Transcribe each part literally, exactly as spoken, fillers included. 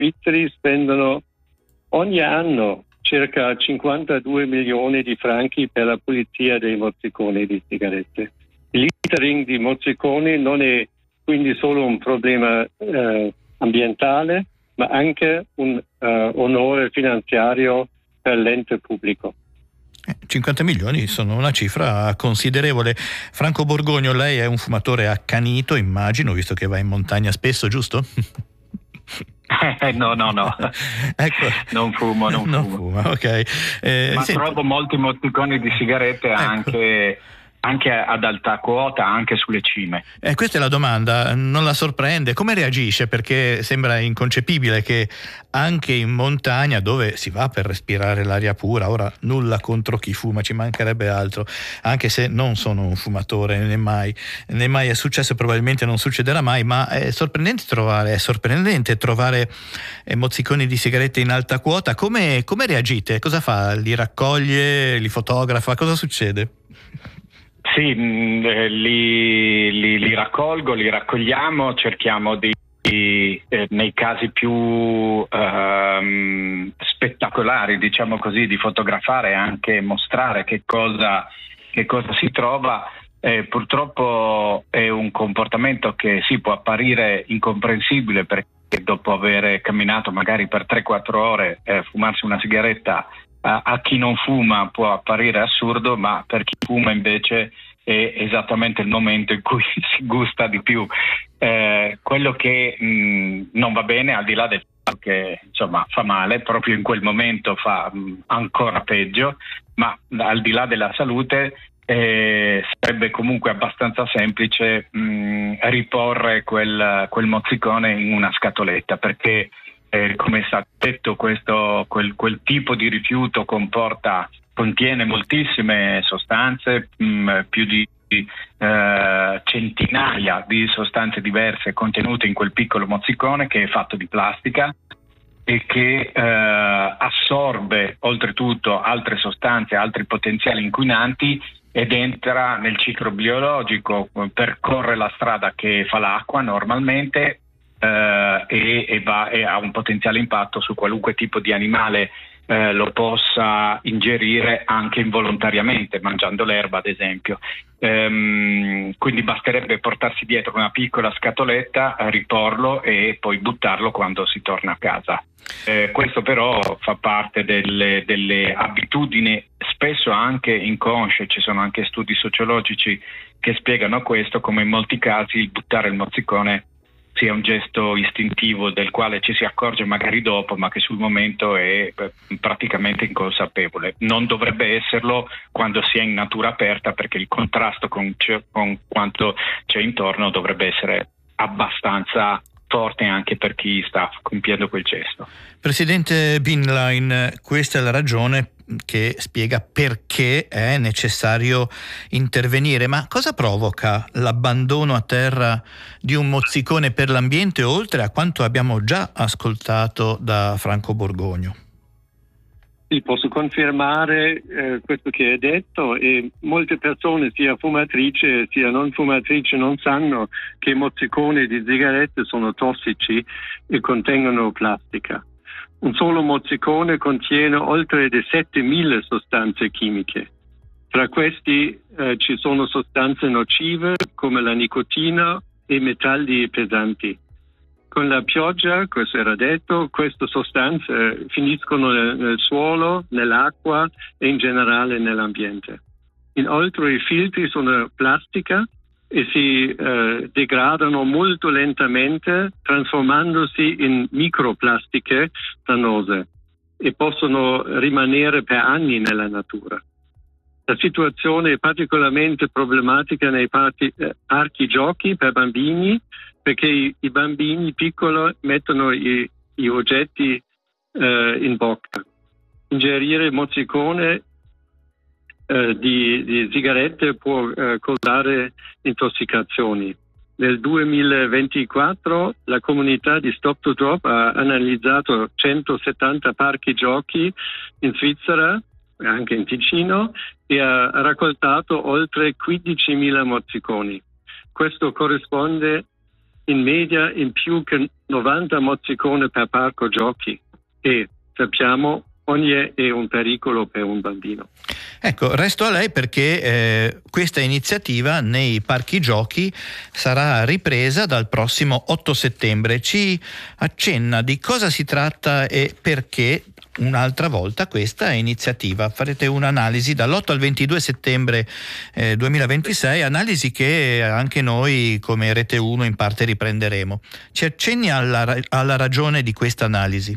svizzeri spendono ogni anno circa cinquantadue milioni di franchi per la pulizia dei mozziconi di sigarette. Il littering di mozziconi non è quindi solo un problema eh, ambientale, ma anche un uh, onore finanziario per l'ente pubblico. cinquanta milioni sono una cifra considerevole. Franco Borgogno, lei è un fumatore accanito, immagino, visto che va in montagna spesso, giusto? Eh, no, no, no. Ecco. Non fumo, non, non fumo. Fuma, ok. Eh, Ma senti. trovo molti mozziconi di sigarette ecco. anche... anche ad alta quota, anche sulle cime. Eh, questa è la domanda, non la sorprende? Come reagisce? Perché sembra inconcepibile che anche in montagna, dove si va per respirare l'aria pura, ora nulla contro chi fuma, ci mancherebbe altro, anche se non sono un fumatore, né mai, né mai è successo, probabilmente non succederà mai, ma è sorprendente trovare, è sorprendente trovare eh, mozziconi di sigarette in alta quota. Come, come reagite? Cosa fa? Li raccoglie? Li fotografa? Cosa succede? Sì, li, li, li raccolgo, li raccogliamo, cerchiamo di, di eh, nei casi più ehm, spettacolari, diciamo così, di fotografare e anche mostrare che cosa, che cosa si trova. Eh, purtroppo è un comportamento che sì, può apparire incomprensibile, perché dopo aver camminato magari per tre quattro ore eh, fumarsi una sigaretta a, a chi non fuma può apparire assurdo, ma per chi fuma invece è esattamente il momento in cui si gusta di più. Eh, quello che mh, non va bene, al di là del fatto che insomma fa male, proprio in quel momento fa mh, ancora peggio, ma al di là della salute eh, sarebbe comunque abbastanza semplice mh, riporre quel, quel mozzicone in una scatoletta, perché Eh, come è stato detto, questo, quel, quel tipo di rifiuto comporta, contiene moltissime sostanze, mh, più di eh, centinaia di sostanze diverse contenute in quel piccolo mozzicone, che è fatto di plastica e che eh, assorbe oltretutto altre sostanze, altri potenziali inquinanti, ed entra nel ciclo biologico, percorre la strada che fa l'acqua normalmente. Uh, e, e, va, e ha un potenziale impatto su qualunque tipo di animale uh, lo possa ingerire anche involontariamente, mangiando l'erba ad esempio. Um, quindi basterebbe portarsi dietro una piccola scatoletta, riporlo e poi buttarlo quando si torna a casa. Uh, questo però fa parte delle, delle abitudini spesso anche inconsce. Ci sono anche studi sociologici che spiegano questo, come in molti casi il buttare il mozzicone sia un gesto istintivo del quale ci si accorge magari dopo, ma che sul momento è praticamente inconsapevole. Non dovrebbe esserlo quando si è in natura aperta, perché il contrasto con, con quanto c'è intorno dovrebbe essere abbastanza forte anche per chi sta compiendo quel gesto. Presidente Binlein, questa è la ragione che spiega perché è necessario intervenire, ma cosa provoca l'abbandono a terra di un mozzicone per l'ambiente, oltre a quanto abbiamo già ascoltato da Franco Borgogno? Sì, posso confermare eh, questo che hai detto, e molte persone, sia fumatrici sia non fumatrici, non sanno che i mozziconi di sigarette sono tossici e contengono plastica. Un solo mozzicone contiene oltre settemila sostanze chimiche. Tra questi eh, ci sono sostanze nocive come la nicotina e metalli pesanti. Con la pioggia, questo era detto, queste sostanze finiscono nel, nel suolo, nell'acqua e in generale nell'ambiente. Inoltre i filtri sono plastica e si eh, degradano molto lentamente, trasformandosi in microplastiche dannose, e possono rimanere per anni nella natura. La situazione è particolarmente problematica nei parchi, eh, parchi giochi per bambini, perché i, i bambini piccoli mettono i, gli oggetti eh, in bocca. Ingerire mozzicone eh, di, di sigarette può eh, causare intossicazioni. Nel duemilaventiquattro la comunità di Stop to Drop ha analizzato centosettanta parchi giochi in Svizzera, anche in Ticino, e ha raccoltato oltre quindicimila mozziconi. Questo corrisponde in media in più che novanta mozziconi per parco giochi e sappiamo ogni è un pericolo per un bambino. Ecco, resto a lei perché eh, questa iniziativa nei parchi giochi sarà ripresa dal prossimo otto settembre. Ci accenna di cosa si tratta e perché un'altra volta questa iniziativa. Farete un'analisi dall'otto al ventidue settembre eh, duemilaventisei, analisi che anche noi come Rete uno in parte riprenderemo. Ci accenni alla, alla ragione di questa analisi.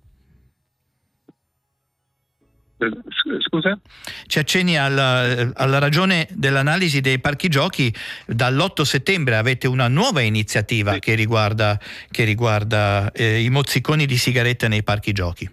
Scusa? Ci accenni alla, alla ragione dell'analisi dei parchi giochi. Dall'otto settembre avete una nuova iniziativa, sì, che riguarda, che riguarda eh, i mozziconi di sigarette nei parchi giochi.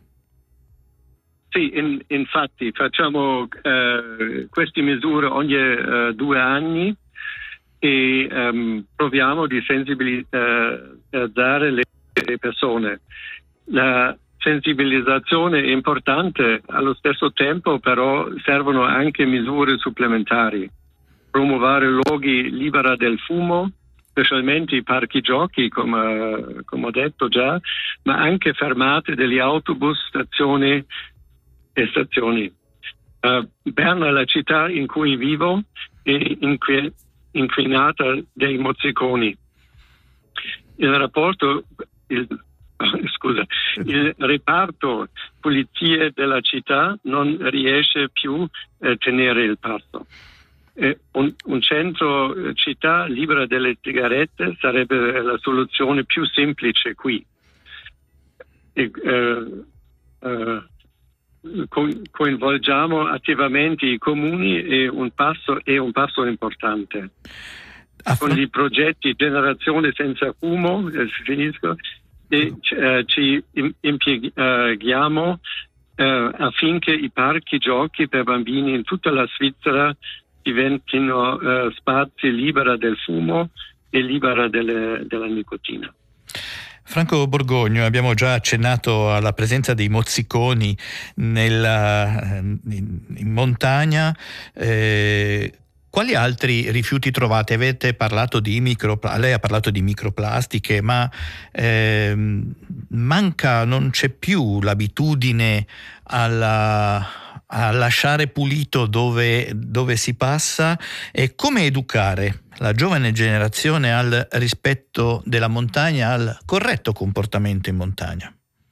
Sì, in, infatti facciamo eh, queste misure ogni eh, due anni e um, proviamo di sensibilizzare le, le persone. La sensibilizzazione è importante, allo stesso tempo però servono anche misure supplementari. Promuovere luoghi liberi del fumo, specialmente i parchi giochi, come, come ho detto già, ma anche fermate degli autobus, stazioni e stazioni. Uh, Berna è la città in cui vivo, è inqui- inquinata dai mozziconi. Il rapporto... Il, Scusa, il reparto pulizie della città non riesce più a tenere il passo. Eh, un, un centro città libera delle sigarette sarebbe la soluzione più semplice qui. E, eh, eh, co- coinvolgiamo attivamente i comuni e un passo è un passo importante. Con i progetti Generazione senza fumo, eh, finisco, e uh, ci impieghiamo uh, affinché i parchi giochi per bambini in tutta la Svizzera diventino uh, spazi liberi del fumo e liberi delle, della nicotina. Franco Borgogno, abbiamo già accennato alla presenza dei mozziconi nella, in, in montagna. Eh, Quali altri rifiuti trovate? Avete parlato di microplastiche, lei ha parlato di microplastiche, ma ehm, manca, non c'è più l'abitudine alla, a lasciare pulito dove, dove si passa, e come educare la giovane generazione al rispetto della montagna, al corretto comportamento in montagna?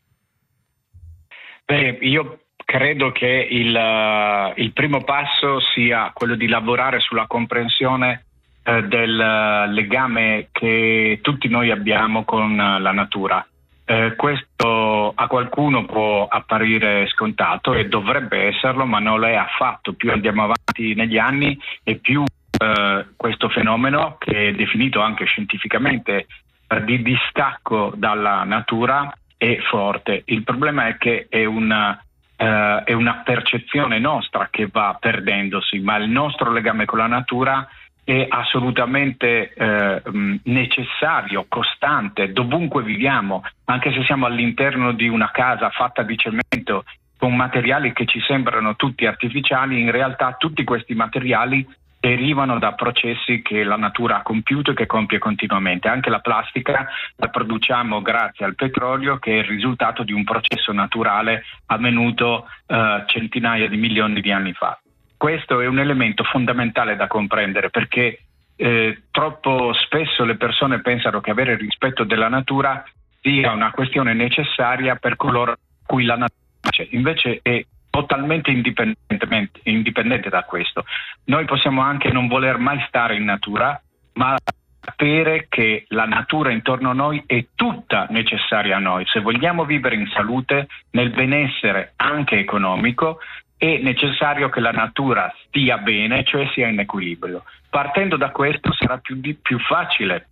Beh, io credo che il, uh, il primo passo sia quello di lavorare sulla comprensione uh, del uh, legame che tutti noi abbiamo con uh, la natura. Uh, questo a qualcuno può apparire scontato e dovrebbe esserlo, ma non lo è affatto. Più andiamo avanti negli anni e più uh, questo fenomeno, che è definito anche scientificamente uh, di distacco dalla natura, è forte. Il problema è che è una Uh, è una percezione nostra che va perdendosi, ma il nostro legame con la natura è assolutamente uh, necessario, costante, dovunque viviamo, anche se siamo all'interno di una casa fatta di cemento con materiali che ci sembrano tutti artificiali. In realtà tutti questi materiali derivano da processi che la natura ha compiuto e che compie continuamente. Anche la plastica la produciamo grazie al petrolio, che è il risultato di un processo naturale avvenuto uh, centinaia di milioni di anni fa. Questo è un elemento fondamentale da comprendere, perché eh, troppo spesso le persone pensano che avere rispetto della natura sia una questione necessaria per coloro a cui la natura piace. Invece è totalmente indipendentemente, indipendente da questo. Noi possiamo anche non voler mai stare in natura, ma sapere che la natura intorno a noi è tutta necessaria a noi. Se vogliamo vivere in salute, nel benessere anche economico, è necessario che la natura stia bene, cioè sia in equilibrio. Partendo da questo sarà più, di, più facile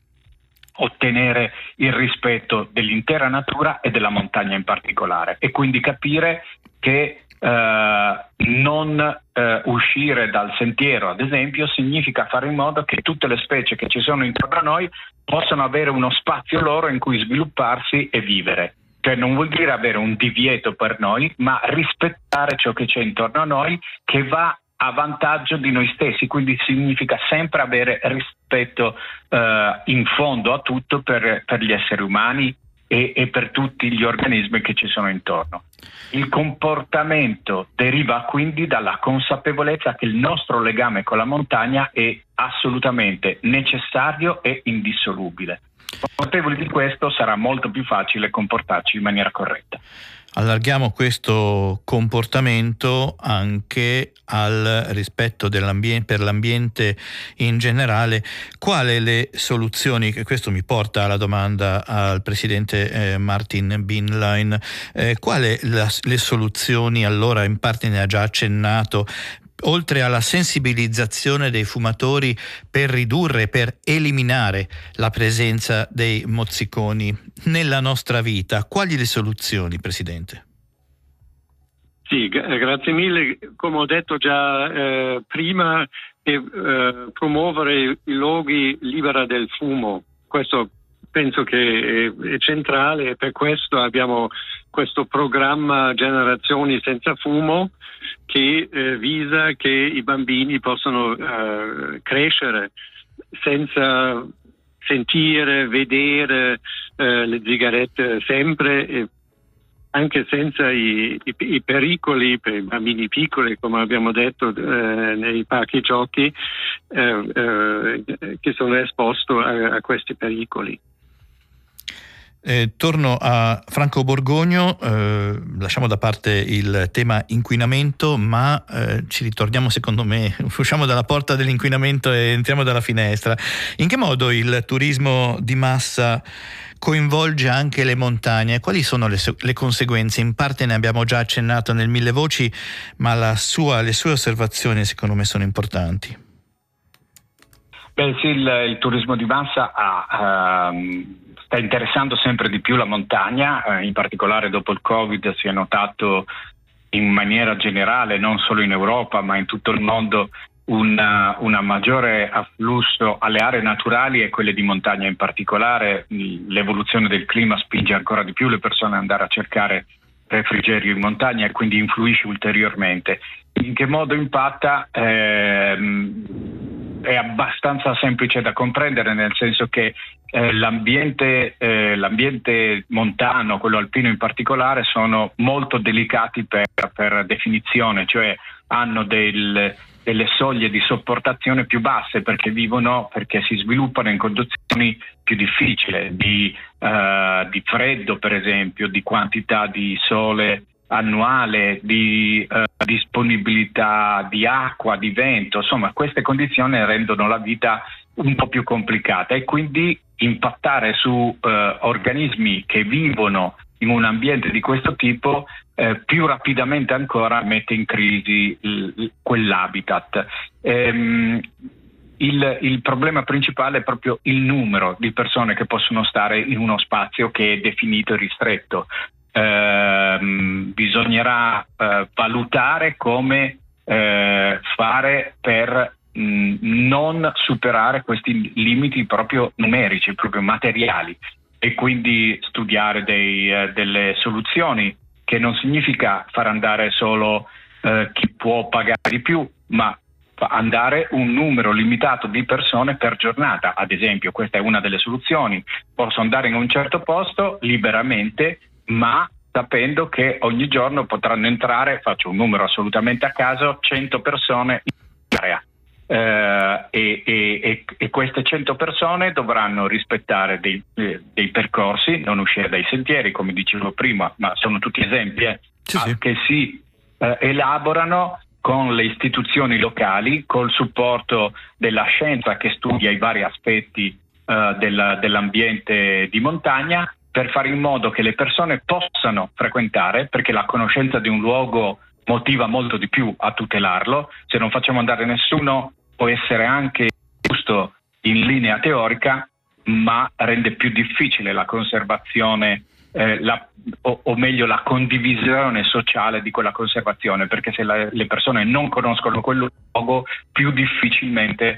ottenere il rispetto dell'intera natura e della montagna in particolare, e quindi capire che Uh, non uh, uscire dal sentiero, ad esempio, significa fare in modo che tutte le specie che ci sono intorno a noi possano avere uno spazio loro in cui svilupparsi e vivere. Cioè non vuol dire avere un divieto per noi, ma rispettare ciò che c'è intorno a noi, che va a vantaggio di noi stessi, quindi significa sempre avere rispetto eh, in fondo a tutto per, per gli esseri umani e, e per tutti gli organismi che ci sono intorno. Il comportamento deriva quindi dalla consapevolezza che il nostro legame con la montagna è assolutamente necessario e indissolubile. Consapevoli di questo sarà molto più facile comportarci in maniera corretta. Allarghiamo questo comportamento anche al rispetto dell'ambiente, per l'ambiente in generale. Quali le soluzioni, questo mi porta alla domanda al presidente eh, Martin Binlein, eh, quali la, le soluzioni, allora in parte ne ha già accennato, oltre alla sensibilizzazione dei fumatori per ridurre, per eliminare la presenza dei mozziconi nella nostra vita, quali le soluzioni, Presidente? Sì, grazie mille. Come ho detto già eh, prima, eh, promuovere i luoghi liberi del fumo. Questo penso che è, è centrale e per questo abbiamo questo programma Generazioni senza fumo che eh, visa che i bambini possano eh, crescere senza sentire, vedere eh, le sigarette sempre, e anche senza i, i, i pericoli per i bambini piccoli, come abbiamo detto eh, nei parchi giochi, eh, eh, che sono esposti a, a questi pericoli. Eh, torno a Franco Borgogno, eh, lasciamo da parte il tema inquinamento, ma eh, ci ritorniamo, secondo me, usciamo dalla porta dell'inquinamento e entriamo dalla finestra. In che modo il turismo di massa coinvolge anche le montagne? Quali sono le, le conseguenze? In parte ne abbiamo già accennato nel Mille Voci, ma la sua, le sue osservazioni secondo me sono importanti. Beh sì, il, il turismo di massa ha... Um... sta interessando sempre di più la montagna, eh, in particolare dopo il Covid si è notato in maniera generale, non solo in Europa ma in tutto il mondo, una, una maggiore afflusso alle aree naturali e quelle di montagna in particolare. L'evoluzione del clima spinge ancora di più le persone ad andare a cercare refrigerio in montagna e quindi influisce ulteriormente. In che modo impatta? Ehm, è abbastanza semplice da comprendere, nel senso che eh, l'ambiente, eh, l'ambiente montano, quello alpino in particolare, sono molto delicati per, per definizione, cioè hanno del, delle soglie di sopportazione più basse perché vivono, perché si sviluppano in condizioni più difficili, di, uh, di freddo per esempio, di quantità di sole annuale, di uh, disponibilità di acqua, di vento, insomma queste condizioni rendono la vita un po' più complicata e quindi impattare su uh, organismi che vivono in un ambiente di questo tipo eh, più rapidamente ancora mette in crisi il, quell'habitat. Ehm, il, il problema principale è proprio il numero di persone che possono stare in uno spazio che è definito e ristretto. Ehm, bisognerà eh, valutare come eh, fare per mh, non superare questi limiti proprio numerici, proprio materiali, e quindi studiare dei, eh, delle soluzioni che non significa far andare solo eh, chi può pagare di più, ma andare un numero limitato di persone per giornata. Ad esempio, questa è una delle soluzioni. Posso andare in un certo posto liberamente, ma sapendo che ogni giorno potranno entrare, faccio un numero assolutamente a caso, cento persone in area. Uh, e, e, e queste cento persone dovranno rispettare dei, eh, dei percorsi, non uscire dai sentieri come dicevo prima, ma sono tutti esempi eh, sì, sì. che si eh, elaborano con le istituzioni locali, col supporto della scienza che studia i vari aspetti eh, della, dell'ambiente di montagna, per fare in modo che le persone possano frequentare, perché la conoscenza di un luogo motiva molto di più a tutelarlo. Se non facciamo andare nessuno può essere anche giusto in linea teorica, ma rende più difficile la conservazione eh, la, o, o meglio la condivisione sociale di quella conservazione, perché se la, le persone non conoscono quel luogo più difficilmente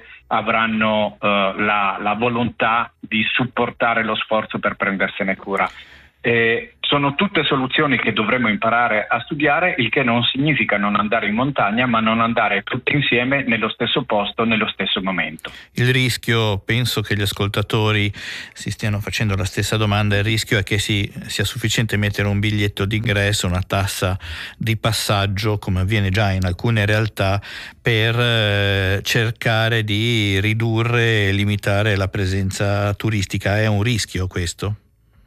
avranno uh, la, la volontà di supportare lo sforzo per prendersene cura. Eh, sono tutte soluzioni che dovremmo imparare a studiare, il che non significa non andare in montagna, ma non andare tutti insieme nello stesso posto, nello stesso momento. Il rischio, penso che gli ascoltatori si stiano facendo la stessa domanda, il rischio è che si, sia sufficiente mettere un biglietto d'ingresso, una tassa di passaggio, come avviene già in alcune realtà, per eh, cercare di ridurre e limitare la presenza turistica. È un rischio questo?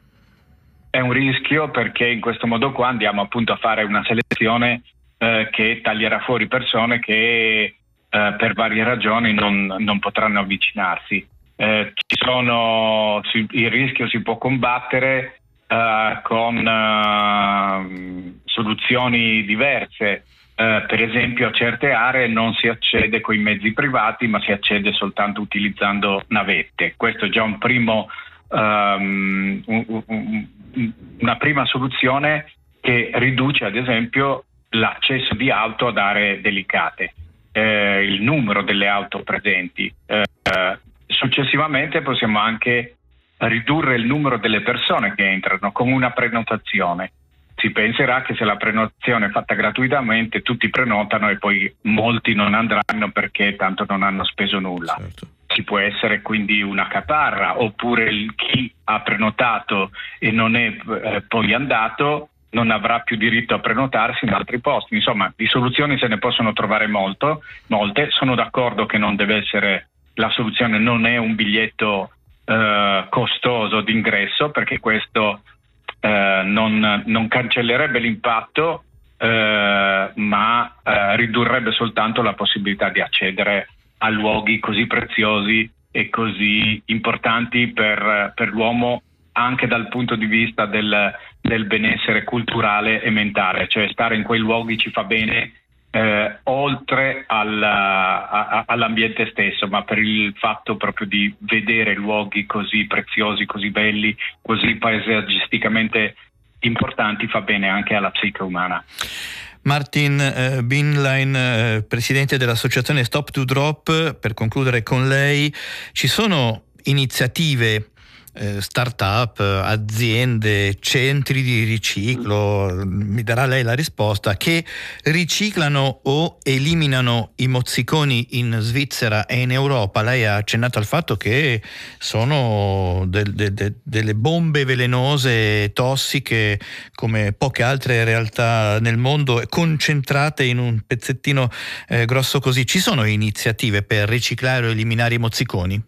È un rischio perché in questo modo qua andiamo appunto a fare una selezione eh, che taglierà fuori persone che eh, per varie ragioni non, non potranno avvicinarsi. Eh, ci sono, si, il rischio si può combattere eh, con eh, soluzioni diverse. Eh, per esempio a certe aree non si accede con i mezzi privati, ma si accede soltanto utilizzando navette. Questo è già un primo Um, un, un, una prima soluzione che riduce ad esempio l'accesso di auto ad aree delicate, eh, il numero delle auto presenti. Eh, successivamente possiamo anche ridurre il numero delle persone che entrano con una prenotazione. Si penserà che se la prenotazione è fatta gratuitamente tutti prenotano e poi molti non andranno perché tanto non hanno speso nulla. Certo. Ci può essere quindi una caparra, oppure il, chi ha prenotato e non è eh, poi andato non avrà più diritto a prenotarsi in altri posti. Insomma, di soluzioni se ne possono trovare molto, molte. Sono d'accordo che non deve essere, la soluzione non è un biglietto eh, costoso d'ingresso, perché questo eh, non, non cancellerebbe l'impatto, eh, ma eh, ridurrebbe soltanto la possibilità di accedere a luoghi così preziosi e così importanti per, per l'uomo anche dal punto di vista del, del benessere culturale e mentale, cioè stare in quei luoghi ci fa bene eh, oltre al, a, all'ambiente stesso, ma per il fatto proprio di vedere luoghi così preziosi, così belli, così paesaggisticamente importanti fa bene anche alla psiche umana. Martin eh, Binlein, eh, presidente dell'associazione Stop to Drop, per concludere con lei, ci sono iniziative, eh, start-up, aziende, centri di riciclo, mi darà lei la risposta, che riciclano o eliminano i mozziconi in Svizzera e in Europa? Lei ha accennato al fatto che sono de- de- de- delle bombe velenose, tossiche, come poche altre realtà nel mondo, concentrate in un pezzettino eh, grosso così. Ci sono iniziative per riciclare o eliminare i mozziconi?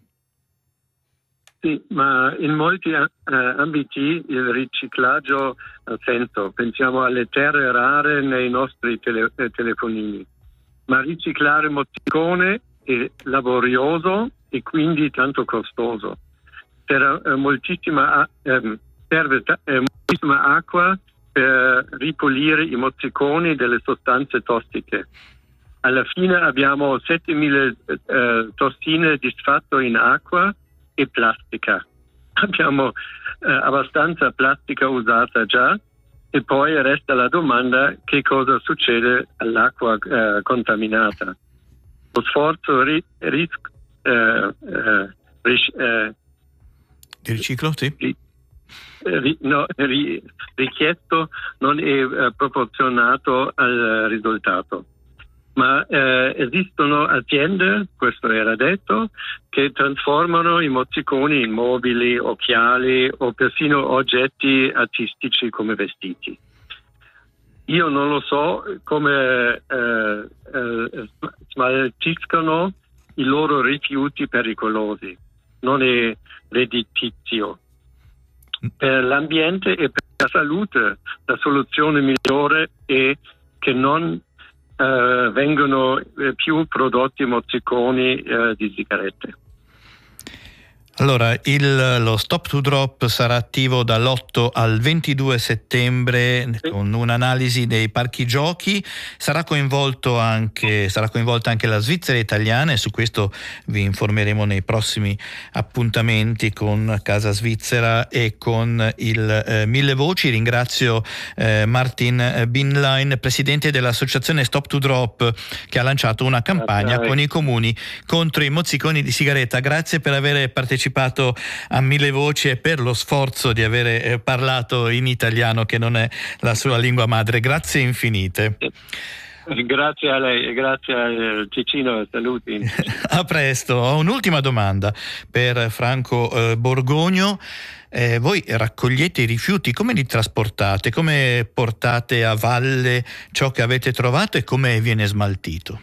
Sì, ma in molti eh, ambiti il riciclaggio ha senso. Pensiamo alle terre rare nei nostri tele, eh, telefonini. Ma riciclare mozzicone è laborioso e quindi tanto costoso. Per, eh, moltissima, eh, serve t- eh, moltissima acqua per ripulire i mozziconi delle sostanze tossiche. Alla fine abbiamo settemila eh, tossine disfatto in acqua e plastica. Abbiamo eh, abbastanza plastica usata già e poi resta la domanda: che cosa succede all'acqua eh, contaminata? Lo sforzo ri, ris, eh, eh, ris, eh, di riciclo, sì. Ri, ri, no, ri, richiesto non è eh, proporzionato al risultato. Ma eh, esistono aziende, questo era detto, che trasformano i mozziconi in mobili, occhiali o persino oggetti artistici come vestiti. Io non lo so come eh, eh, smaltiscono i loro rifiuti pericolosi, non è redditizio. Per l'ambiente e per la salute la soluzione migliore è che non Uh, vengono eh, più prodotti mozziconi uh, di sigarette. Allora, il, lo Stop to Drop sarà attivo dall'otto al ventidue settembre, sì, con un'analisi dei parchi giochi. Sarà coinvolto anche, sarà coinvolta anche la Svizzera italiana, e su questo vi informeremo nei prossimi appuntamenti con Casa Svizzera e con il eh, Mille Voci. Ringrazio eh, Martin Binlein, presidente dell'associazione Stop to Drop, che ha lanciato una campagna con i comuni contro i mozziconi di sigaretta. Grazie per aver partecipato partecipato a Mille Voci e per lo sforzo di avere parlato in italiano, che non è la sua lingua madre. Grazie infinite. Grazie a lei e grazie a Cicino, saluti. A presto. Ho un'ultima domanda per Franco eh, Borgogno. Eh, voi raccogliete i rifiuti, come li trasportate? Come portate a valle ciò che avete trovato e come viene smaltito?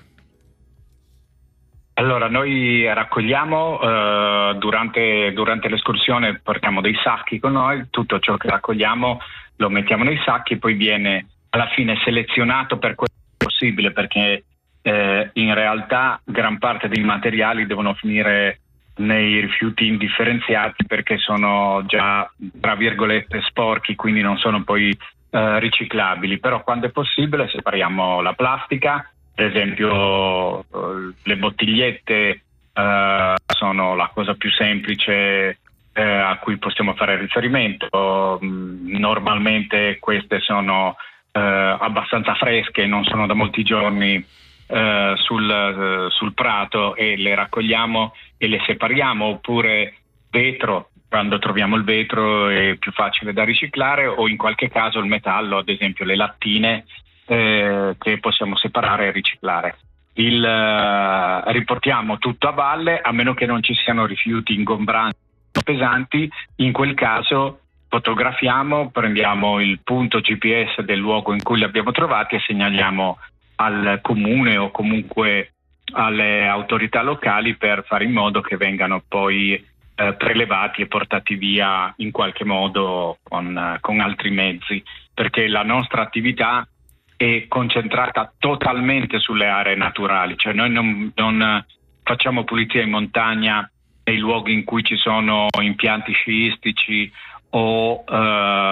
Allora, noi raccogliamo eh, durante, durante l'escursione, portiamo dei sacchi con noi, tutto ciò che raccogliamo lo mettiamo nei sacchi, poi viene alla fine selezionato per quello possibile, perché eh, in realtà gran parte dei materiali devono finire nei rifiuti indifferenziati perché sono già, tra virgolette, sporchi, quindi non sono poi eh, riciclabili. Però quando è possibile separiamo la plastica, per esempio eh, le bottigliette eh, sono la cosa più semplice eh, a cui possiamo fare riferimento. Normalmente queste sono eh, abbastanza fresche, non sono da molti giorni Uh, sul, uh, sul prato, e le raccogliamo e le separiamo. Oppure vetro, quando troviamo il vetro è più facile da riciclare, o in qualche caso il metallo, ad esempio le lattine eh, che possiamo separare e riciclare. Il, uh, riportiamo tutto a valle, a meno che non ci siano rifiuti ingombranti o pesanti. In quel caso fotografiamo, prendiamo il punto G P S del luogo in cui li abbiamo trovati e segnaliamo al comune o comunque alle autorità locali per fare in modo che vengano poi eh, prelevati e portati via in qualche modo con, con altri mezzi, perché la nostra attività è concentrata totalmente sulle aree naturali, cioè noi non, non facciamo pulizia in montagna nei luoghi in cui ci sono impianti sciistici o, eh,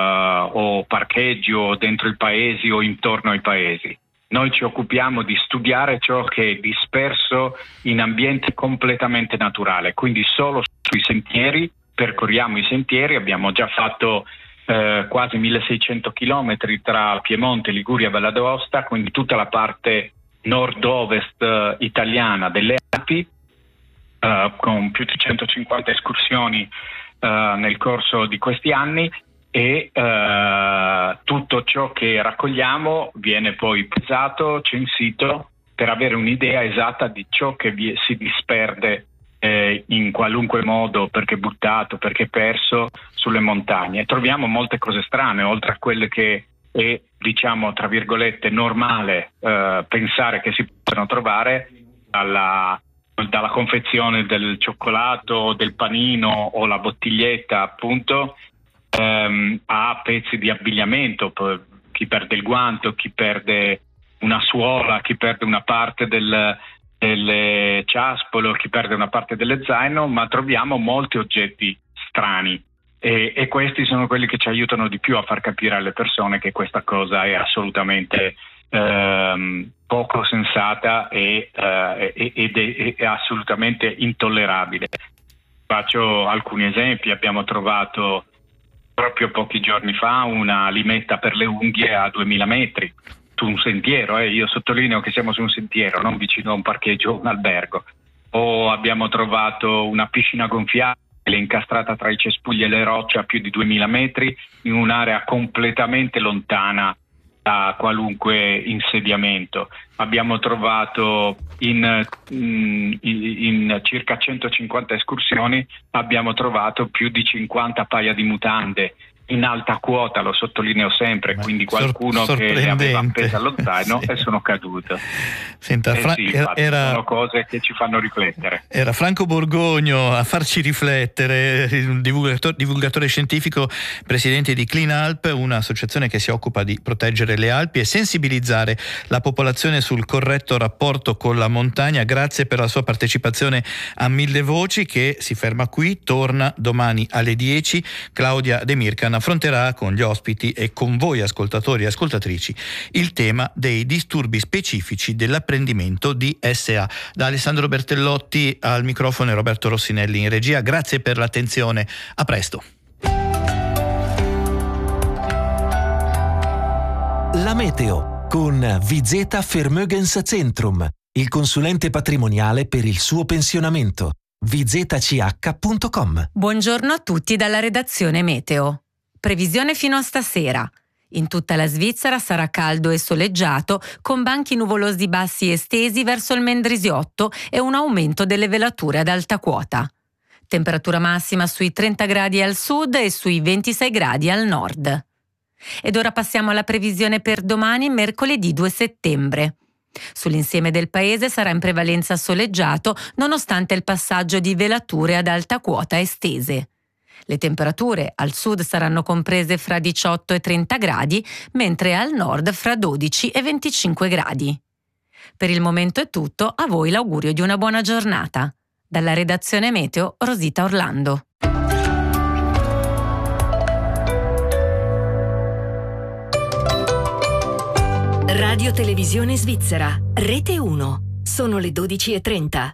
o parcheggi o dentro i paesi o intorno ai paesi. Noi ci occupiamo di studiare ciò che è disperso in ambiente completamente naturale, quindi solo sui sentieri, percorriamo i sentieri, abbiamo già fatto eh, quasi milleseicento chilometri tra Piemonte, Liguria e Valle d'Aosta, quindi tutta la parte nord-ovest eh, italiana delle Alpi, eh, con più di centocinquanta escursioni eh, nel corso di questi anni. E uh, tutto ciò che raccogliamo viene poi pesato, censito, per avere un'idea esatta di ciò che vi- si disperde eh, in qualunque modo, perché buttato, perché perso, sulle montagne. Troviamo molte cose strane, oltre a quelle che è, diciamo, tra virgolette, normale uh, pensare che si possano trovare, alla, dalla confezione del cioccolato, del panino o la bottiglietta, appunto, Um, a pezzi di abbigliamento, chi perde il guanto, chi perde una suola, chi perde una parte del, del ciaspolo, chi perde una parte dello zaino, ma troviamo molti oggetti strani e, e questi sono quelli che ci aiutano di più a far capire alle persone che questa cosa è assolutamente um, poco sensata e, uh, ed è, è assolutamente intollerabile. Faccio alcuni esempi. Abbiamo trovato proprio pochi giorni fa una limetta per le unghie a duemila metri su un sentiero, eh. Io sottolineo che siamo su un sentiero, non vicino a un parcheggio o un albergo. O abbiamo trovato una piscina gonfiabile incastrata tra i cespugli e le rocce a più di duemila metri in un'area completamente lontana da qualunque insediamento. Abbiamo trovato in, in, in circa centocinquanta escursioni, abbiamo trovato più di cinquanta paia di mutande in alta quota, lo sottolineo sempre, ma quindi qualcuno sor- che le aveva appese allo zaino sì. E sono cadute. Senta, eh Fra- sì, infatti, era, sono cose che ci fanno riflettere. Era Franco Borgogno a farci riflettere, divulgatore, divulgatore scientifico, presidente di Clean Alp, un'associazione che si occupa di proteggere le Alpi e sensibilizzare la popolazione sul corretto rapporto con la montagna. Grazie per la sua partecipazione a Mille Voci, che si ferma qui, torna domani alle dieci. Claudia De Mircan affronterà con gli ospiti e con voi ascoltatori e ascoltatrici il tema dei disturbi specifici dell'apprendimento di S A. Da Alessandro Bertellotti al microfono e Roberto Rossinelli in regia. Grazie per l'attenzione, a presto. La meteo con Vizeta Vermögenscentrum, il consulente patrimoniale per il suo pensionamento. v z c h punto com. Buongiorno a tutti dalla redazione Meteo. Previsione fino a stasera. In tutta la Svizzera sarà caldo e soleggiato, con banchi nuvolosi bassi estesi verso il Mendrisiotto e un aumento delle velature ad alta quota. Temperatura massima sui trenta gradi al sud e sui ventisei gradi al nord. Ed ora passiamo alla previsione per domani, mercoledì due settembre. Sull'insieme del paese sarà in prevalenza soleggiato, nonostante il passaggio di velature ad alta quota estese. Le temperature al sud saranno comprese fra diciotto e trenta gradi, mentre al nord fra dodici e venticinque gradi. Per il momento è tutto, a voi l'augurio di una buona giornata. Dalla redazione Meteo, Rosita Orlando. Radio Televisione Svizzera, Rete uno. Sono le dodici e trenta.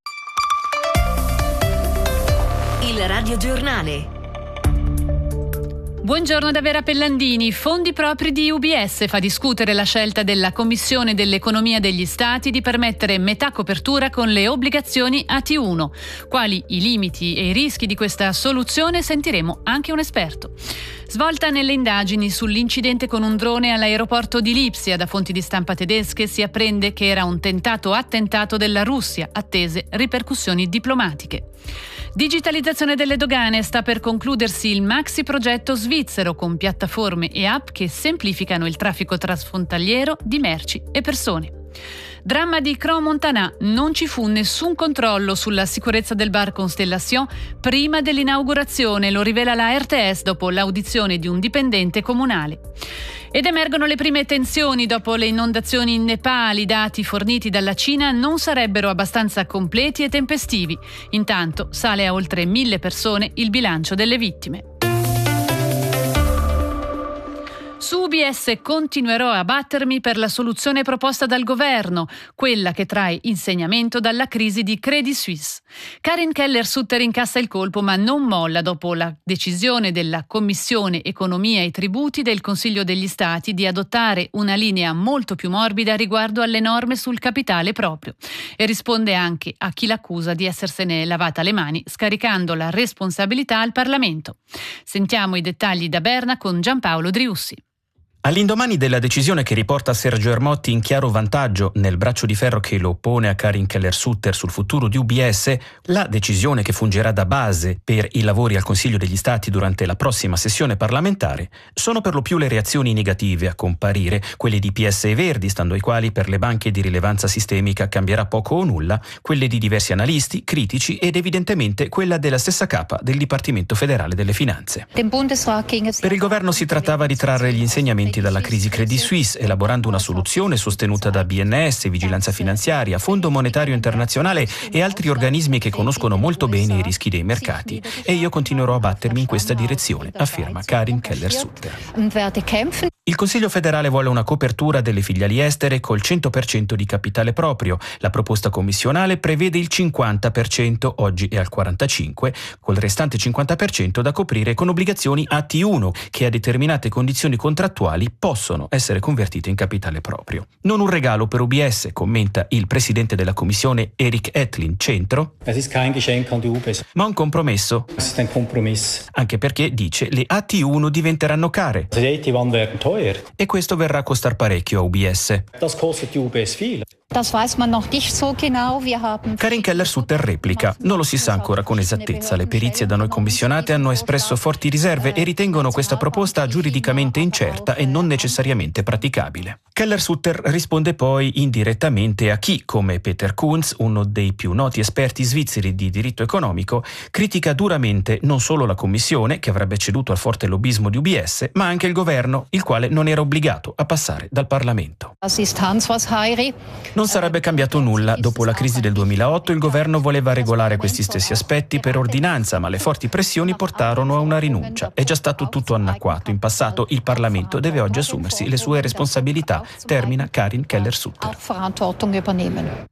Il Radio Giornale. Buongiorno da Vera Pellandini. Fondi propri di U B S fa discutere la scelta della Commissione dell'Economia degli Stati di permettere metà copertura con le obbligazioni A T uno. Quali i limiti e i rischi di questa soluzione? Sentiremo anche un esperto. Svolta nelle indagini sull'incidente con un drone all'aeroporto di Lipsia. Da fonti di stampa tedesche si apprende che era un tentato attentato della Russia, attese ripercussioni diplomatiche. Digitalizzazione delle dogane. Sta per concludersi il maxi progetto svizzero con piattaforme e app che semplificano il traffico transfrontaliero di merci e persone. Dramma di Crans-Montana. Non ci fu nessun controllo sulla sicurezza del bar Constellation prima dell'inaugurazione, lo rivela la R T S dopo l'audizione di un dipendente comunale. Ed emergono le prime tensioni dopo le inondazioni in Nepal. I dati forniti dalla Cina non sarebbero abbastanza completi e tempestivi. Intanto sale a oltre mille persone il bilancio delle vittime. Su U B S continuerò a battermi per la soluzione proposta dal governo, quella che trae insegnamento dalla crisi di Credit Suisse. Karin Keller-Sutter incassa il colpo ma non molla dopo la decisione della Commissione Economia e Tributi del Consiglio degli Stati di adottare una linea molto più morbida riguardo alle norme sul capitale proprio, e risponde anche a chi l'accusa di essersene lavata le mani scaricando la responsabilità al Parlamento. Sentiamo i dettagli da Berna con Giampaolo Driussi. All'indomani della decisione che riporta Sergio Ermotti in chiaro vantaggio nel braccio di ferro che lo oppone a Karin Keller-Sutter sul futuro di U B S, la decisione che fungerà da base per i lavori al Consiglio degli Stati durante la prossima sessione parlamentare, sono per lo più le reazioni negative a comparire, quelle di P S e Verdi, stando ai quali per le banche di rilevanza sistemica cambierà poco o nulla, quelle di diversi analisti, critici ed evidentemente quella della stessa capa del Dipartimento Federale delle Finanze. Per il governo si trattava di trarre gli insegnamenti dalla crisi Credit Suisse, elaborando una soluzione sostenuta da B N S, Vigilanza Finanziaria, Fondo Monetario Internazionale e altri organismi che conoscono molto bene i rischi dei mercati. E io continuerò a battermi in questa direzione, afferma Karin Keller-Sutter. Il Consiglio federale vuole una copertura delle filiali estere col cento per cento di capitale proprio. La proposta commissionale prevede il cinquanta per cento, oggi è al quarantacinque per cento, col restante cinquanta per cento da coprire con obbligazioni A T uno, che a determinate condizioni contrattuali possono essere convertite in capitale proprio. Non un regalo per U B S, commenta il presidente della commissione Erik Etlin, Centro, ma un compromesso. Anche perché, dice, le A T uno diventeranno care. E questo verrà a costar parecchio a U B S. Karin Keller-Sutter replica: non lo si sa ancora con esattezza. Le perizie da noi commissionate hanno espresso forti riserve e ritengono questa proposta giuridicamente incerta e non necessariamente praticabile. Keller-Sutter risponde poi indirettamente a chi, come Peter Kunz, uno dei più noti esperti svizzeri di diritto economico, critica duramente non solo la Commissione, che avrebbe ceduto al forte lobbismo di U B S, ma anche il governo, il quale non era obbligato a passare dal Parlamento. Non sarebbe cambiato nulla. Dopo la crisi del duemilaotto il governo voleva regolare questi stessi aspetti per ordinanza, ma le forti pressioni portarono a una rinuncia. È già stato tutto annacquato in passato. Il Parlamento deve oggi assumersi le sue responsabilità, termina Karin Keller-Sutter.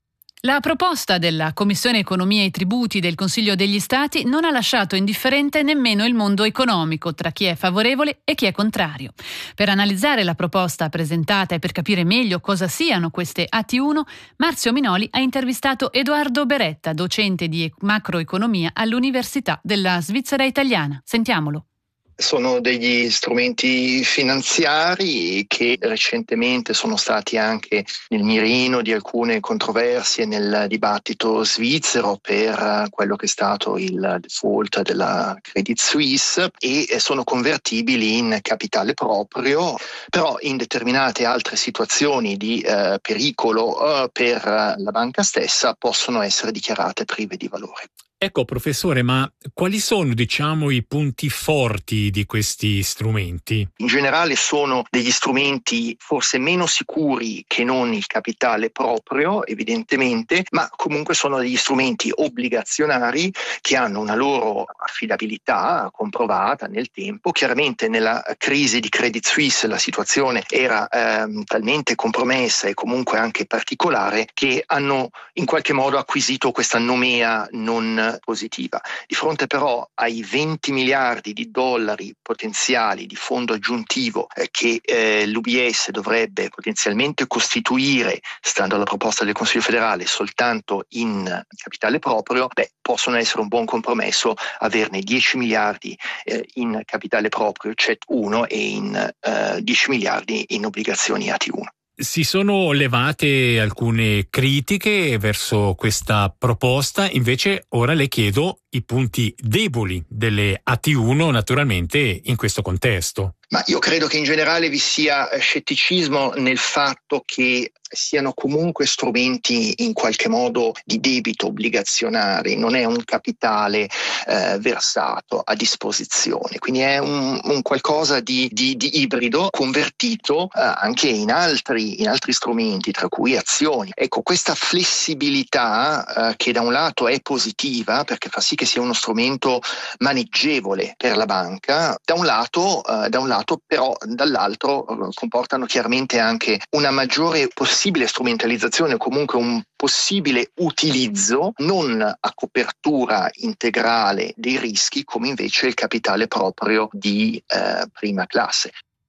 La proposta della Commissione Economia e Tributi del Consiglio degli Stati non ha lasciato indifferente nemmeno il mondo economico, tra chi è favorevole e chi è contrario. Per analizzare la proposta presentata e per capire meglio cosa siano queste A T uno, Marzio Minoli ha intervistato Edoardo Beretta, docente di macroeconomia all'Università della Svizzera Italiana. Sentiamolo. Sono degli strumenti finanziari che recentemente sono stati anche nel mirino di alcune controversie nel dibattito svizzero per quello che è stato il default della Credit Suisse, e sono convertibili in capitale proprio, però in determinate altre situazioni di eh, pericolo eh, per la banca stessa possono essere dichiarate prive di valore. Ecco, professore, ma quali sono, diciamo, i punti forti di questi strumenti? In generale sono degli strumenti forse meno sicuri che non il capitale proprio, evidentemente, ma comunque sono degli strumenti obbligazionari che hanno una loro affidabilità comprovata nel tempo. Chiaramente nella crisi di Credit Suisse la situazione era ehm, talmente compromessa e comunque anche particolare che hanno in qualche modo acquisito questa nomea non positiva. Di fronte però ai venti miliardi di dollari potenziali di fondo aggiuntivo eh, che eh, l'U B S dovrebbe potenzialmente costituire, stando alla proposta del Consiglio federale, soltanto in capitale proprio, beh, possono essere un buon compromesso averne dieci miliardi eh, in capitale proprio C E T uno e in eh, dieci miliardi in obbligazioni A T uno. Si sono levate alcune critiche verso questa proposta, invece ora le chiedo i punti deboli delle A T uno naturalmente in questo contesto. Ma io credo che in generale vi sia scetticismo nel fatto che siano comunque strumenti in qualche modo di debito obbligazionari, non è un capitale eh, versato a disposizione, quindi è un, un qualcosa di, di, di ibrido convertito eh, anche in altri, in altri strumenti, tra cui azioni. Ecco, questa flessibilità eh, che da un lato è positiva perché fa sì che sia uno strumento maneggevole per la banca, da un lato, eh, da un lato però dall'altro eh, comportano chiaramente anche una maggiore possibilità strumentalizzazione o comunque un possibile utilizzo non a copertura integrale dei rischi come invece il capitale proprio di eh, prima classe.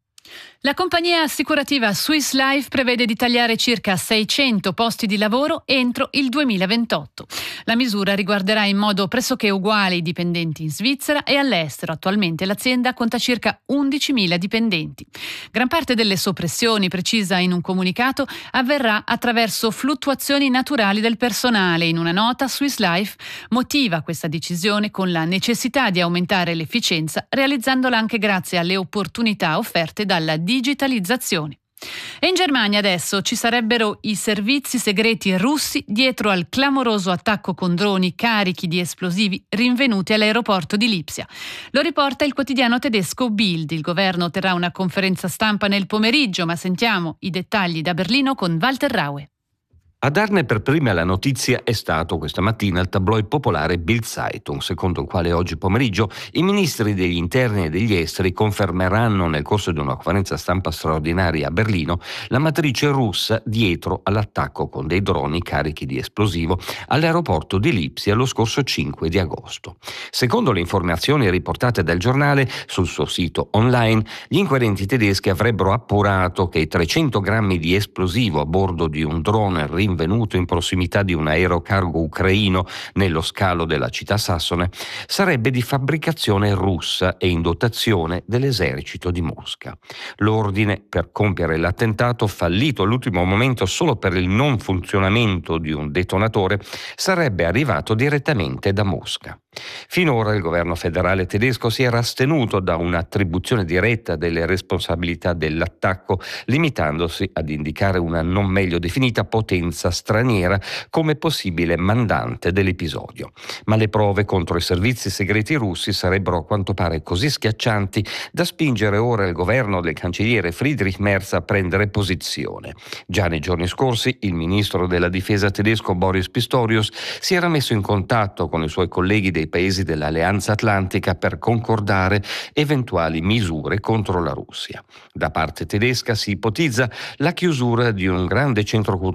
La compagnia assicurativa Swiss Life prevede di tagliare circa seicento posti di lavoro entro il duemilaventotto. La misura riguarderà in modo pressoché uguale i dipendenti in Svizzera e all'estero. Attualmente l'azienda conta circa undicimila dipendenti. Gran parte delle soppressioni, precisa in un comunicato, avverrà attraverso fluttuazioni naturali del personale. In una nota, Swiss Life motiva questa decisione con la necessità di aumentare l'efficienza, realizzandola anche grazie alle opportunità offerte dalla digitalizzazione. E in Germania adesso ci sarebbero i servizi segreti russi dietro al clamoroso attacco con droni carichi di esplosivi rinvenuti all'aeroporto di Lipsia. Lo riporta il quotidiano tedesco Bild. Il governo terrà una conferenza stampa nel pomeriggio, ma sentiamo i dettagli da Berlino con Walter Raue. A darne per prima la notizia è stato questa mattina il tabloid popolare Bild Zeitung, secondo il quale oggi pomeriggio i ministri degli interni e degli esteri confermeranno nel corso di una conferenza stampa straordinaria a Berlino la matrice russa dietro all'attacco con dei droni carichi di esplosivo all'aeroporto di Lipsia lo scorso cinque di agosto. Secondo le informazioni riportate dal giornale sul suo sito online, gli inquirenti tedeschi avrebbero appurato che i trecento grammi di esplosivo a bordo di un drone rinvenuto venuto in prossimità di un aerocargo ucraino nello scalo della città sassone sarebbe di fabbricazione russa e in dotazione dell'esercito di Mosca. L'ordine per compiere l'attentato, fallito all'ultimo momento solo per il non funzionamento di un detonatore, sarebbe arrivato direttamente da Mosca. Finora il governo federale tedesco si era astenuto da un'attribuzione diretta delle responsabilità dell'attacco, limitandosi ad indicare una non meglio definita potenza straniera come possibile mandante dell'episodio. Ma le prove contro i servizi segreti russi sarebbero a quanto pare così schiaccianti da spingere ora il governo del cancelliere Friedrich Merz a prendere posizione. Già nei giorni scorsi il ministro della difesa tedesco Boris Pistorius si era messo in contatto con i suoi colleghi dei paesi dell'Alleanza Atlantica per concordare eventuali misure contro la Russia. Da parte tedesca si ipotizza la chiusura di un grande centro culturale russo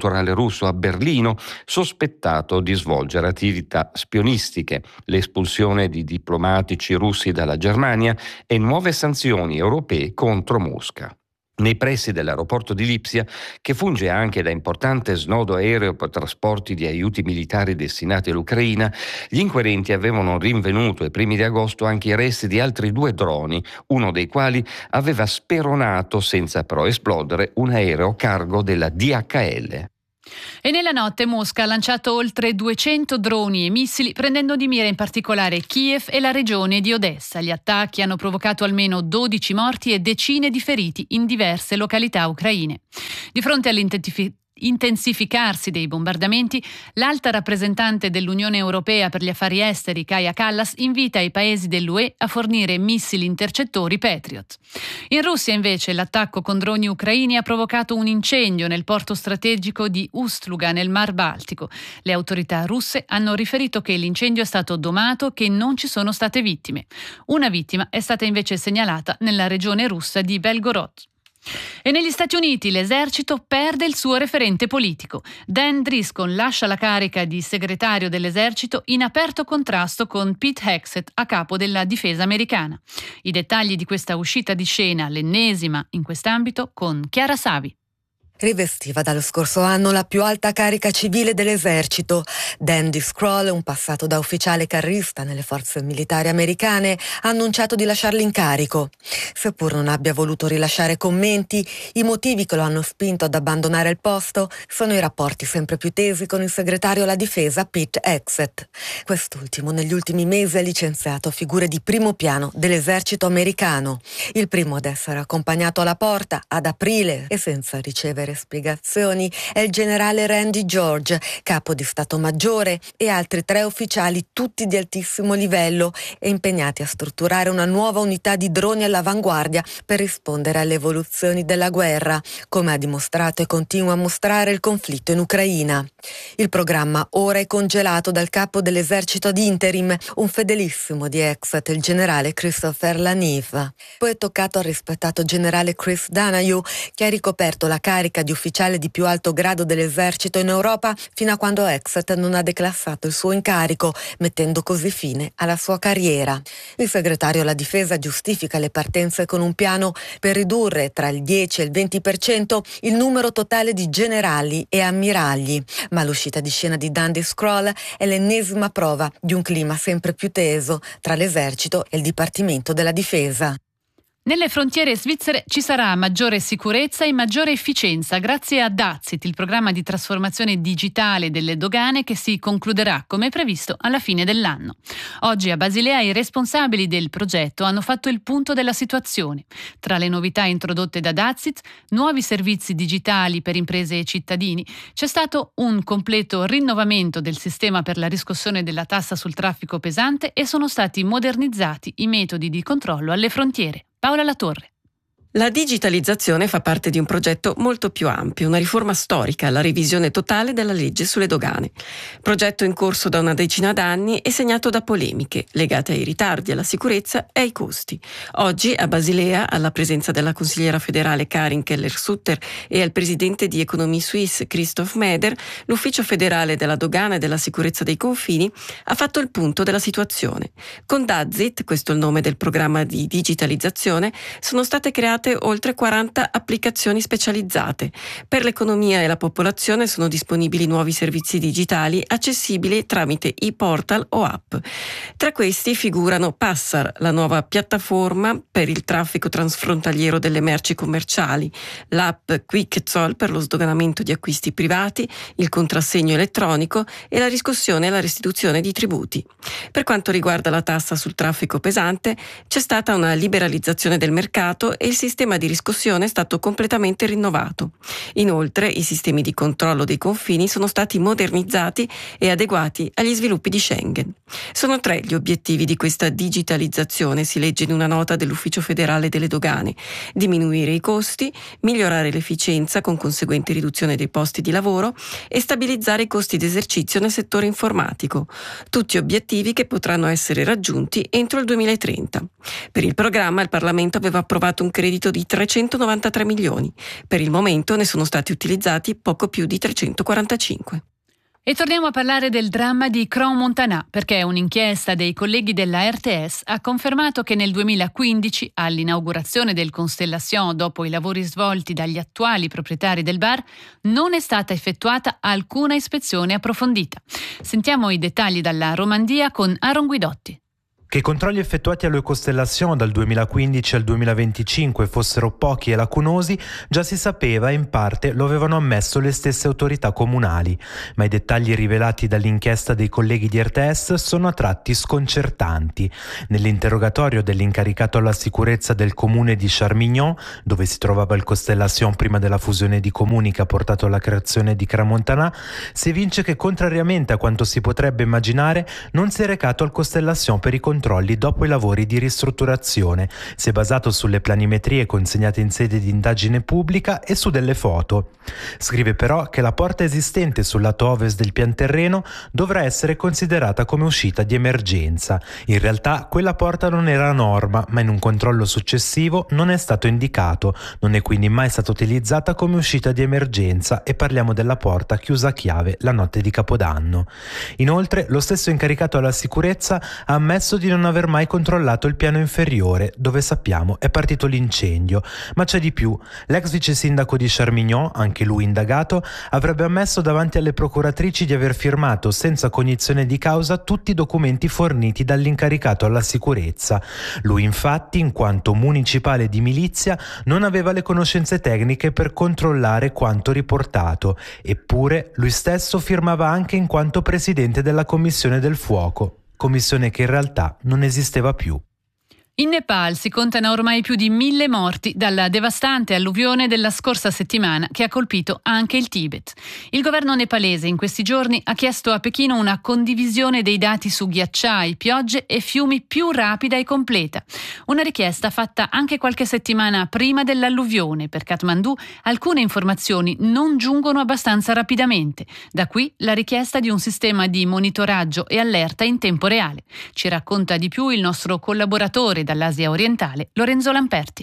russo a Berlino, sospettato di svolgere attività spionistiche, l'espulsione di diplomatici russi dalla Germania e nuove sanzioni europee contro Mosca. Nei pressi dell'aeroporto di Lipsia, che funge anche da importante snodo aereo per trasporti di aiuti militari destinati all'Ucraina, gli inquirenti avevano rinvenuto ai primi di agosto anche i resti di altri due droni, uno dei quali aveva speronato, senza però esplodere, un aereo cargo della D H L. E nella notte Mosca ha lanciato oltre duecento droni e missili, prendendo di mira in particolare Kiev e la regione di Odessa. Gli attacchi hanno provocato almeno dodici morti e decine di feriti in diverse località ucraine. Di fronte all'intensificazione intensificarsi dei bombardamenti, l'alta rappresentante dell'Unione Europea per gli affari esteri, Kaja Kallas, invita i paesi dell'U E a fornire missili intercettori Patriot. In Russia, invece, l'attacco con droni ucraini ha provocato un incendio nel porto strategico di Ust-Luga, nel Mar Baltico. Le autorità russe hanno riferito che l'incendio è stato domato e che non ci sono state vittime. Una vittima è stata invece segnalata nella regione russa di Belgorod. E negli Stati Uniti l'esercito perde il suo referente politico. Dan Driscoll lascia la carica di segretario dell'esercito in aperto contrasto con Pete Hegseth a capo della difesa americana. I dettagli di questa uscita di scena, l'ennesima in quest'ambito, con Chiara Savi. Rivestiva dallo scorso anno la più alta carica civile dell'esercito. Dan Driscoll, un passato da ufficiale carrista nelle forze militari americane, ha annunciato di lasciare l'incarico. Seppur non abbia voluto rilasciare commenti, i motivi che lo hanno spinto ad abbandonare il posto sono i rapporti sempre più tesi con il segretario alla difesa Pete Hegseth. Quest'ultimo negli ultimi mesi ha licenziato figure di primo piano dell'esercito americano. Il primo ad essere accompagnato alla porta ad aprile e senza ricevere spiegazioni è il generale Randy George, capo di Stato Maggiore, e altri tre ufficiali, tutti di altissimo livello e impegnati a strutturare una nuova unità di droni all'avanguardia per rispondere alle evoluzioni della guerra, come ha dimostrato e continua a mostrare il conflitto in Ucraina. Il programma ora è congelato dal capo dell'esercito ad interim, un fedelissimo di Hegseth, il generale Christopher Laniv. Poi è toccato al rispettato generale Chris Donahue, che ha ricoperto la carica di ufficiale di più alto grado dell'esercito in Europa fino a quando Hegseth non ha declassato il suo incarico, mettendo così fine alla sua carriera. Il segretario alla difesa giustifica le partenze con un piano per ridurre tra il dieci e il venti per cento il numero totale di generali e ammiragli, ma l'uscita di scena di Dan Driscoll è l'ennesima prova di un clima sempre più teso tra l'esercito e il Dipartimento della Difesa. Nelle frontiere svizzere ci sarà maggiore sicurezza e maggiore efficienza grazie a Dazit, il programma di trasformazione digitale delle dogane che si concluderà come previsto alla fine dell'anno. Oggi a Basilea i responsabili del progetto hanno fatto il punto della situazione. Tra le novità introdotte da Dazit, nuovi servizi digitali per imprese e cittadini, c'è stato un completo rinnovamento del sistema per la riscossione della tassa sul traffico pesante e sono stati modernizzati i metodi di controllo alle frontiere. Paola Latorre. La digitalizzazione fa parte di un progetto molto più ampio, una riforma storica, la revisione totale della legge sulle dogane. Progetto in corso da una decina d'anni e segnato da polemiche legate ai ritardi, alla sicurezza e ai costi. Oggi a Basilea, alla presenza della consigliera federale Karin Keller-Sutter e al presidente di Economie Suisse Christoph Meder, l'ufficio federale della dogana e della sicurezza dei confini ha fatto il punto della situazione. Con Dazit, questo è il nome del programma di digitalizzazione, sono state create oltre quaranta applicazioni specializzate. Per l'economia e la popolazione sono disponibili nuovi servizi digitali accessibili tramite e-portal o app. Tra questi figurano Passar, la nuova piattaforma per il traffico transfrontaliero delle merci commerciali, l'app Quick Zoll per lo sdoganamento di acquisti privati, il contrassegno elettronico e la riscossione e la restituzione di tributi. Per quanto riguarda la tassa sul traffico pesante, c'è stata una liberalizzazione del mercato e il sistema di riscossione è stato completamente rinnovato. Inoltre, i sistemi di controllo dei confini sono stati modernizzati e adeguati agli sviluppi di Schengen. Sono tre gli obiettivi di questa digitalizzazione, si legge in una nota dell'Ufficio federale delle dogane: diminuire i costi, migliorare l'efficienza con conseguente riduzione dei posti di lavoro e stabilizzare i costi d'esercizio nel settore informatico. Tutti obiettivi che potranno essere raggiunti entro il duemilatrenta. Per il programma il Parlamento aveva approvato un credito credito di trecentonovantatré milioni. Per il momento ne sono stati utilizzati poco più di trecentoquarantacinque. E torniamo a parlare del dramma di Crans-Montana, perché un'inchiesta dei colleghi della R T S ha confermato che nel duemilaquindici, all'inaugurazione del Constellation dopo i lavori svolti dagli attuali proprietari del bar, non è stata effettuata alcuna ispezione approfondita. Sentiamo i dettagli dalla Romandia con Aaron Guidotti. Che i controlli effettuati allo Constellation dal duemilaquindici al duemilaventicinque fossero pochi e lacunosi già si sapeva e in parte lo avevano ammesso le stesse autorità comunali, ma i dettagli rivelati dall'inchiesta dei colleghi di R T S sono a tratti sconcertanti. Nell'interrogatorio dell'incaricato alla sicurezza del comune di Charmignon, dove si trovava il Constellation prima della fusione di comuni che ha portato alla creazione di Crans-Montana, si evince che contrariamente a quanto si potrebbe immaginare non si è recato al Constellation per i controlli dopo i lavori di ristrutturazione. Si è basato sulle planimetrie consegnate in sede di indagine pubblica e su delle foto. Scrive però che la porta esistente sul lato ovest del pian terreno dovrà essere considerata come uscita di emergenza. In realtà quella porta non era a norma, ma in un controllo successivo non è stato indicato, non è quindi mai stata utilizzata come uscita di emergenza e parliamo della porta chiusa a chiave la notte di Capodanno. Inoltre lo stesso incaricato alla sicurezza ha ammesso di non aver mai controllato il piano inferiore, dove sappiamo è partito l'incendio. Ma c'è di più. L'ex vice sindaco di Charmignon, anche lui indagato, avrebbe ammesso davanti alle procuratrici di aver firmato senza cognizione di causa tutti i documenti forniti dall'incaricato alla sicurezza. Lui infatti, in quanto municipale di milizia, non aveva le conoscenze tecniche per controllare quanto riportato, eppure lui stesso firmava anche in quanto presidente della Commissione del Fuoco. Commissione che in realtà non esisteva più. In Nepal si contano ormai più di mille morti dalla devastante alluvione della scorsa settimana che ha colpito anche il Tibet. Il governo nepalese in questi giorni ha chiesto a Pechino una condivisione dei dati su ghiacciai, piogge e fiumi più rapida e completa. Una richiesta fatta anche qualche settimana prima dell'alluvione. Per Kathmandu alcune informazioni non giungono abbastanza rapidamente. Da qui la richiesta di un sistema di monitoraggio e allerta in tempo reale. Ci racconta di più il nostro collaboratore dall'Asia orientale, Lorenzo Lamperti.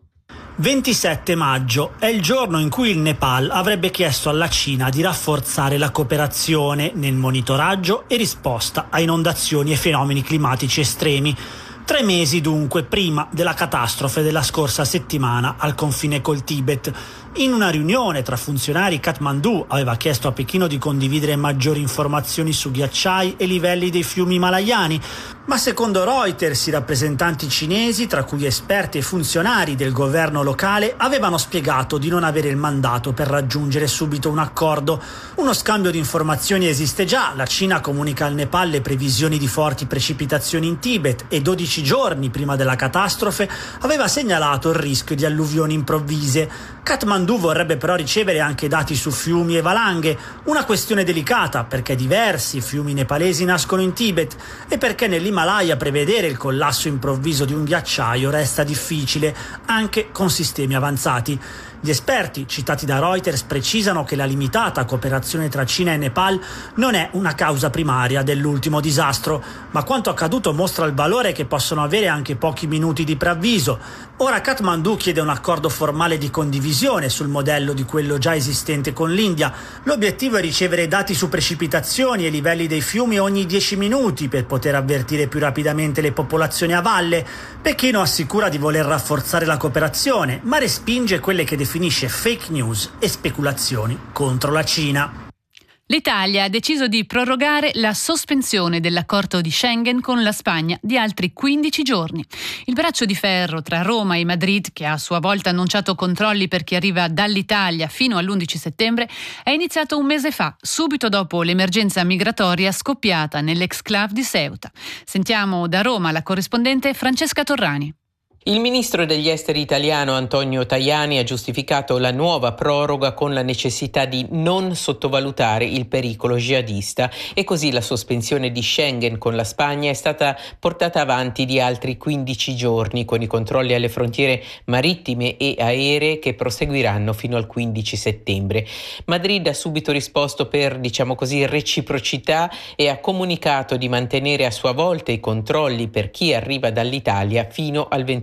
ventisette maggio è il giorno in cui il Nepal avrebbe chiesto alla Cina di rafforzare la cooperazione nel monitoraggio e risposta a inondazioni e fenomeni climatici estremi. Tre mesi dunque prima della catastrofe della scorsa settimana al confine col Tibet. In una riunione tra funzionari, Kathmandu aveva chiesto a Pechino di condividere maggiori informazioni su ghiacciai e livelli dei fiumi himalayani, ma secondo Reuters i rappresentanti cinesi, tra cui esperti e funzionari del governo locale, avevano spiegato di non avere il mandato per raggiungere subito un accordo. Uno scambio di informazioni esiste già. La Cina comunica al Nepal le previsioni di forti precipitazioni in Tibet e dodici giorni prima della catastrofe aveva segnalato il rischio di alluvioni improvvise. Kathmandu vorrebbe però ricevere anche dati su fiumi e valanghe, una questione delicata perché diversi fiumi nepalesi nascono in Tibet e perché nell'Himalaya prevedere il collasso improvviso di un ghiacciaio resta difficile, anche con sistemi avanzati. Gli esperti, citati da Reuters, precisano che la limitata cooperazione tra Cina e Nepal non è una causa primaria dell'ultimo disastro, ma quanto accaduto mostra il valore che possono avere anche pochi minuti di preavviso. Ora Kathmandu chiede un accordo formale di condivisione sul modello di quello già esistente con l'India. L'obiettivo è ricevere dati su precipitazioni e livelli dei fiumi ogni dieci minuti per poter avvertire più rapidamente le popolazioni a valle. Pechino assicura di voler rafforzare la cooperazione, ma respinge quelle che definisce fake news e speculazioni contro la Cina. L'Italia ha deciso di prorogare la sospensione dell'accordo di Schengen con la Spagna di altri quindici giorni. Il braccio di ferro tra Roma e Madrid, che ha a sua volta annunciato controlli per chi arriva dall'Italia fino all'undici settembre, è iniziato un mese fa, subito dopo l'emergenza migratoria scoppiata nell'exclave di Ceuta. Sentiamo da Roma la corrispondente Francesca Torrani. Il ministro degli esteri italiano Antonio Tajani ha giustificato la nuova proroga con la necessità di non sottovalutare il pericolo jihadista e così la sospensione di Schengen con la Spagna è stata portata avanti di altri quindici giorni con i controlli alle frontiere marittime e aeree che proseguiranno fino al quindici settembre. Madrid ha subito risposto per, diciamo così, reciprocità e ha comunicato di mantenere a sua volta i controlli per chi arriva dall'Italia fino al ventuno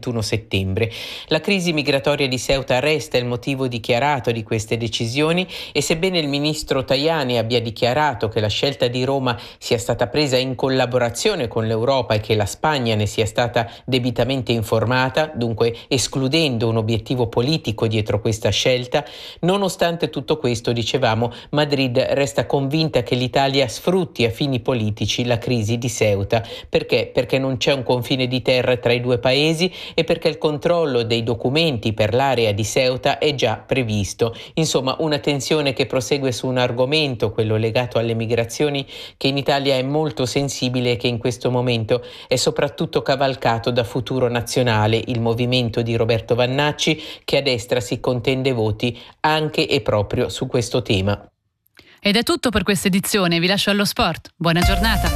ventuno settembre. La crisi migratoria di Ceuta resta il motivo dichiarato di queste decisioni e sebbene il ministro Tajani abbia dichiarato che la scelta di Roma sia stata presa in collaborazione con l'Europa e che la Spagna ne sia stata debitamente informata, dunque escludendo un obiettivo politico dietro questa scelta, nonostante tutto questo, dicevamo, Madrid resta convinta che l'Italia sfrutti a fini politici la crisi di Ceuta. Perché? Perché non c'è un confine di terra tra i due paesi e perché il controllo dei documenti per l'area di Ceuta è già previsto. Insomma, una tensione che prosegue su un argomento, quello legato alle migrazioni, che in Italia è molto sensibile e che in questo momento è soprattutto cavalcato da Futuro Nazionale, il movimento di Roberto Vannacci, che a destra si contende voti anche e proprio su questo tema. Ed è tutto per questa edizione, vi lascio allo sport. Buona giornata.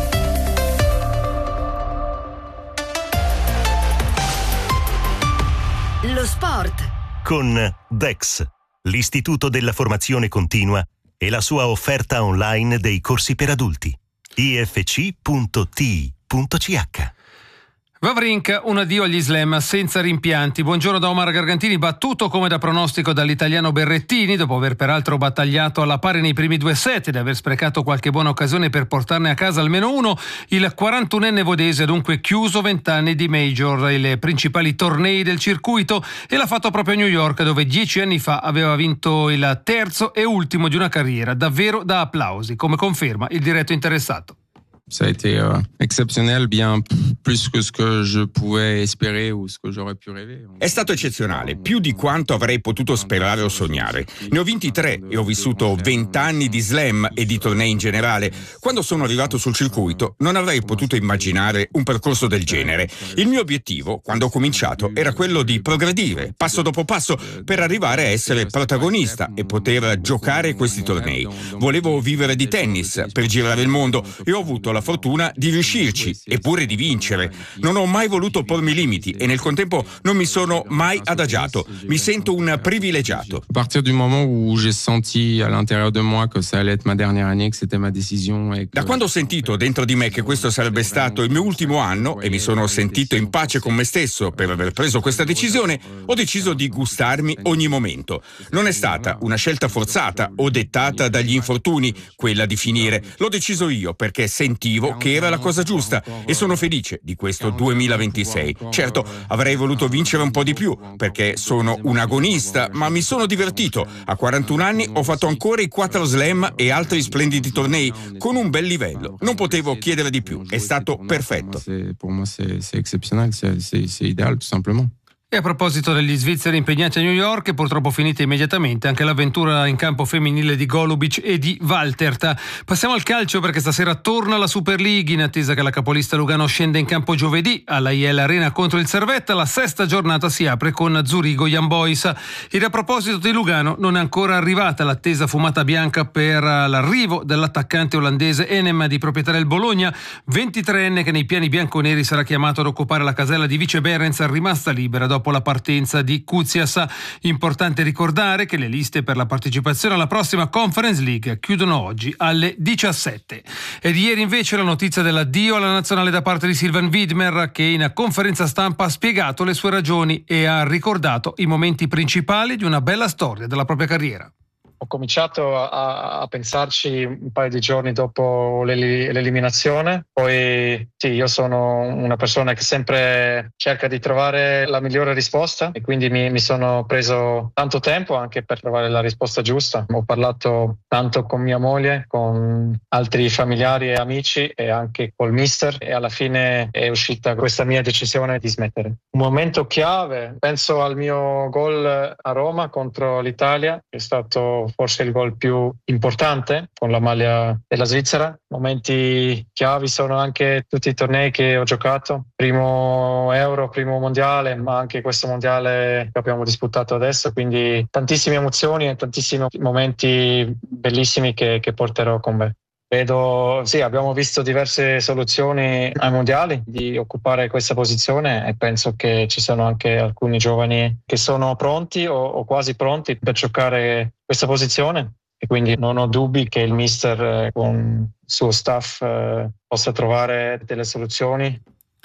Lo sport con Dex, l'Istituto della Formazione Continua e la sua offerta online dei corsi per adulti. i f c punto t i punto c h. Wawrinka, un addio agli slam senza rimpianti. Buongiorno da Omar Gargantini, battuto come da pronostico dall'italiano Berrettini, dopo aver peraltro battagliato alla pari nei primi due set ed aver sprecato qualche buona occasione per portarne a casa almeno uno. Il quarantunenne vodese ha dunque chiuso vent'anni di major e le principali tornei del circuito e l'ha fatto proprio a New York, dove dieci anni fa aveva vinto il terzo e ultimo di una carriera davvero da applausi, come conferma il diretto interessato. Ça a été euh, exceptionnel, bien plus que ce que je pouvais espérer ou ce que j'aurais pu rêver. È stato eccezionale, più di quanto avrei potuto sperare o sognare. Ne ho vinti tre e ho vissuto vent'anni di slam e di tornei in generale. Quando sono arrivato sul circuito non avrei potuto immaginare un percorso del genere. Il mio obiettivo, quando ho cominciato, era quello di progredire, passo dopo passo, per arrivare a essere protagonista e poter giocare questi tornei. Volevo vivere di tennis per girare il mondo e ho avuto la fortuna di riuscirci e pure di vincere. Non ho mai voluto pormi limiti e nel contempo non mi sono mai adagiato. Mi sento un privilegiato. A partir du moment où j'ai senti à l'intérieur de moi que ça allait être ma dernière année, que c'était ma décision et que... Da quando ho sentito dentro di me che questo sarebbe stato il mio ultimo anno e mi sono sentito in pace con me stesso per aver preso questa decisione, ho deciso di gustarmi ogni momento. Non è stata una scelta forzata o dettata dagli infortuni quella di finire. L'ho deciso io perché sentivo che era la cosa giusta e sono felice di questo duemilaventisei. Certo, avrei voluto vincere un po' di più perché sono un agonista, ma mi sono divertito. A quarantuno anni ho fatto ancora i quattro slam e altri splendidi tornei con un bel livello. Non potevo chiedere di più, è stato perfetto. Per me c'est exceptionnel, c'est idéal tout simplement. E a proposito degli svizzeri impegnati a New York, è purtroppo finita immediatamente anche l'avventura in campo femminile di Golubic e di Waltert. Passiamo al calcio perché stasera torna la Super League in attesa che la capolista Lugano scenda in campo giovedì alla I L Arena contro il Servette. La sesta giornata si apre con Zurigo Young Boys. E a proposito di Lugano, non è ancora arrivata l'attesa fumata bianca per l'arrivo dell'attaccante olandese Enem, di proprietà del Bologna, ventitreenne che nei piani bianconeri sarà chiamato ad occupare la casella di Vice Behrens, rimasta libera dopo la partenza di Kuzias. Importante ricordare che le liste per la partecipazione alla prossima Conference League chiudono oggi alle diciassette. Ed ieri invece la notizia dell'addio alla nazionale da parte di Sylvain Widmer, che in conferenza stampa ha spiegato le sue ragioni e ha ricordato i momenti principali di una bella storia della propria carriera. Ho cominciato a, a pensarci un paio di giorni dopo l'eliminazione. Poi sì, io sono una persona che sempre cerca di trovare la migliore risposta e quindi mi, mi sono preso tanto tempo anche per trovare la risposta giusta. Ho parlato tanto con mia moglie, con altri familiari e amici e anche col mister e alla fine è uscita questa mia decisione di smettere. Un momento chiave, penso al mio gol a Roma contro l'Italia, che è stato forse il gol più importante con la maglia della Svizzera. Momenti chiavi sono anche tutti i tornei che ho giocato, primo Euro, primo Mondiale, ma anche questo Mondiale che abbiamo disputato adesso, quindi tantissime emozioni e tantissimi momenti bellissimi che, che porterò con me. Vedo, sì, abbiamo visto diverse soluzioni ai mondiali di occupare questa posizione e penso che ci sono anche alcuni giovani che sono pronti o, o quasi pronti per giocare questa posizione e quindi non ho dubbi che il mister eh, con il suo staff eh, possa trovare delle soluzioni.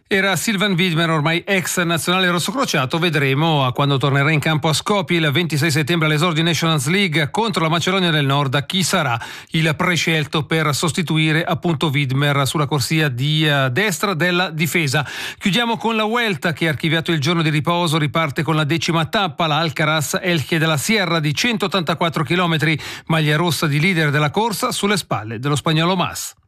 Era Sylvain Widmer, ormai ex nazionale rossocrociato. Vedremo a quando tornerà in campo a Skopje il ventisei settembre all'esordio Nations League contro la Macedonia del Nord chi sarà il prescelto per sostituire appunto Widmer sulla corsia di destra della difesa. Chiudiamo con la Vuelta, che ha archiviato il giorno di riposo, riparte con la decima tappa, la Alcaraz Elche della Sierra di centottantaquattro chilometri, maglia rossa di leader della corsa sulle spalle dello spagnolo Mas.